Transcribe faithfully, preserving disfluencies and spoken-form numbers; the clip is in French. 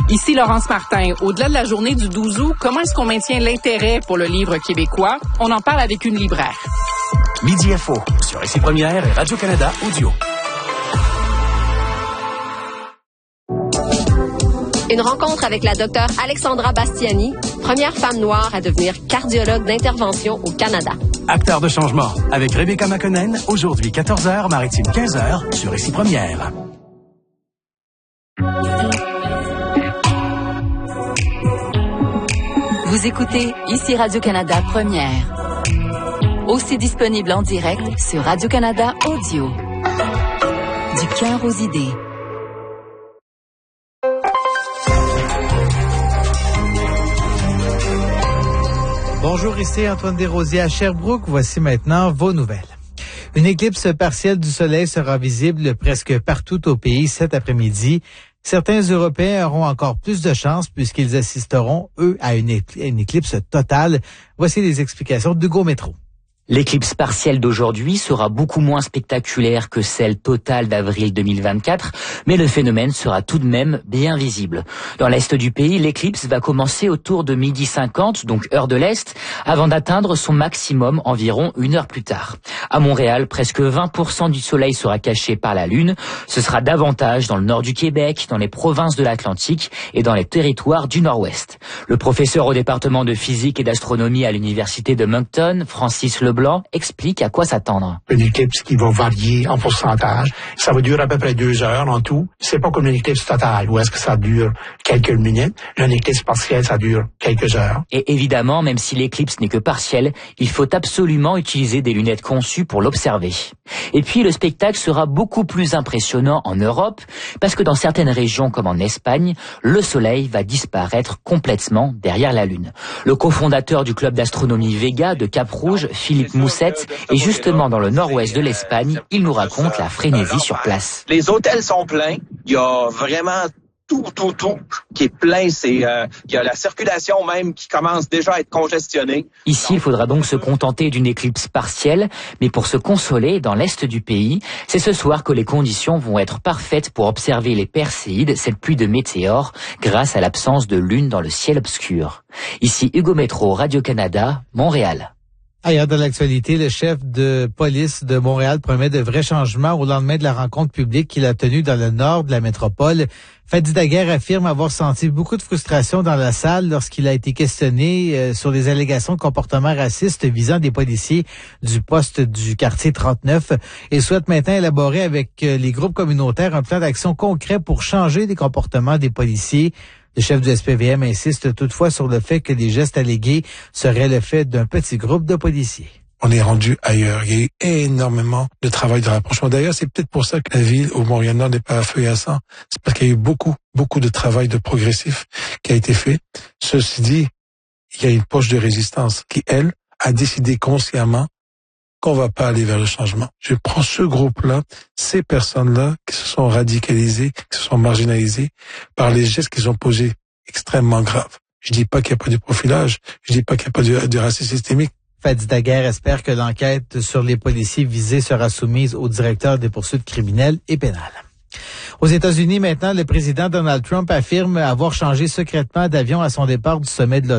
Ici Laurence Martin. Au-delà de la journée du douze août, comment est-ce qu'on maintient l'intérêt pour le livre québécois? On en parle avec une libraire. Midi Info sur Ici Première et Radio-Canada Audio. Une rencontre avec la docteure Alexandra Bastiani, première femme noire à devenir cardiologue d'intervention au Canada. Acteur de changement avec Rebecca McConnell, aujourd'hui quatorze heures, Maritime quinze heures, sur Ici Première. Vous écoutez Ici Radio-Canada Première. Aussi disponible en direct sur Radio-Canada Audio. Du cœur aux idées. Bonjour, ici Antoine Desrosiers à Sherbrooke. Voici maintenant vos nouvelles. Une éclipse partielle du soleil sera visible presque partout au pays cet après-midi. Certains Européens auront encore plus de chance puisqu'ils assisteront, eux, à une, écl- une éclipse totale. Voici les explications d'Hugo Métro. L'éclipse partielle d'aujourd'hui sera beaucoup moins spectaculaire que celle totale d'avril deux mille vingt-quatre, mais le phénomène sera tout de même bien visible. Dans l'est du pays, l'éclipse va commencer autour de midi cinquante, donc heure de l'Est, avant d'atteindre son maximum environ une heure plus tard. À Montréal, presque vingt pour cent du soleil sera caché par la Lune. Ce sera davantage dans le nord du Québec, dans les provinces de l'Atlantique et dans les territoires du Nord-Ouest. Le professeur au département de physique et d'astronomie à l'université de Moncton, Francis Leblanc, explique à quoi s'attendre. Une éclipse qui va varier en pourcentage. Ça va durer à peu près deux heures en tout. C'est pas comme une éclipse totale où est-ce que ça dure quelques minutes. Une éclipse partielle, ça dure quelques heures. Et évidemment, même si l'éclipse n'est que partielle, il faut absolument utiliser des lunettes conçues pour l'observer. Et puis, le spectacle sera beaucoup plus impressionnant en Europe, parce que dans certaines régions comme en Espagne, le soleil va disparaître complètement derrière la Lune. Le cofondateur du club d'astronomie Vega de Cap-Rouge, Philippe Moussette, est justement dans le nord-ouest de l'Espagne. Il nous raconte la frénésie sur place. Les hôtels sont pleins. Il y a vraiment tout, tout, tout qui est plein. C'est, euh, il y a la circulation même qui commence déjà à être congestionnée. Ici, il faudra donc se contenter d'une éclipse partielle, mais pour se consoler, dans l'est du pays, c'est ce soir que les conditions vont être parfaites pour observer les Perséides, cette pluie de météores, grâce à l'absence de lune dans le ciel obscur. Ici Hugo Métro, Radio-Canada, Montréal. Ailleurs dans l'actualité, le chef de police de Montréal promet de vrais changements au lendemain de la rencontre publique qu'il a tenue dans le nord de la métropole. Fadi Daguerre affirme avoir senti beaucoup de frustration dans la salle lorsqu'il a été questionné euh, sur les allégations de comportement raciste visant des policiers du poste du quartier trente-neuf et souhaite maintenant élaborer avec euh, les groupes communautaires un plan d'action concret pour changer les comportements des policiers. Le chef du S P V M insiste toutefois sur le fait que les gestes allégués seraient le fait d'un petit groupe de policiers. On est rendu ailleurs. Il y a eu énormément de travail de rapprochement. D'ailleurs, c'est peut-être pour ça que la ville au Montréal-Nord n'est pas à feu et à sang. C'est parce qu'il y a eu beaucoup, beaucoup de travail de progressif qui a été fait. Ceci dit, il y a une poche de résistance qui, elle, a décidé consciemment qu'on va pas aller vers le changement. Je prends ce groupe-là, ces personnes-là qui se sont radicalisées, qui se sont marginalisées par les gestes qu'ils ont posés extrêmement graves. Je dis pas qu'il n'y a pas de profilage, je dis pas qu'il n'y a pas de, de racisme systémique. Fadi Daguerre espère que l'enquête sur les policiers visés sera soumise au directeur des poursuites criminelles et pénales. Aux États-Unis, maintenant, le président Donald Trump affirme avoir changé secrètement d'avion à son départ du sommet de l'OTAN.